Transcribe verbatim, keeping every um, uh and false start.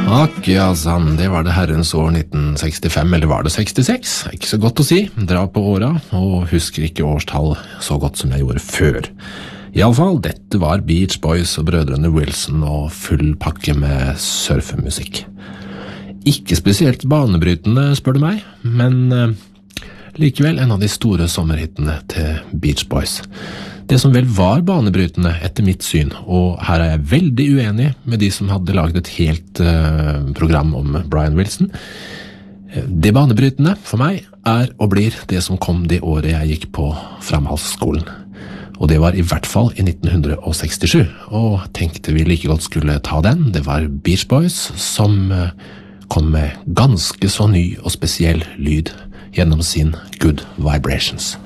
Akk, ja sann, det var det herrens år nitten sekstifem, eller var det sekstiseks? Ikke så godt å si, dra på åra, og husker ikke årstall så godt som jeg gjorde før. I alle fall, dette var Beach Boys og brødrene Wilson og full pakke med surfemusikk. Ikke spesielt banebrytende, spør du meg, men eh, likevel en av de store sommerhittene til Beach Boys. Det som vel var banebrytende etter mitt syn, og her er jeg veldig uenig med de som hadde laget et helt uh, program om Brian Wilson. Det banebrytende for meg er og blir det som kom det året jeg gikk på framhaldsskolen. Og det var i hvert fall i nitten sekstisju, og tenkte vi like godt skulle ta den. Det var Beach Boys som uh, kom med ganske så ny og spesiell lyd gjennom sin Good Vibrations.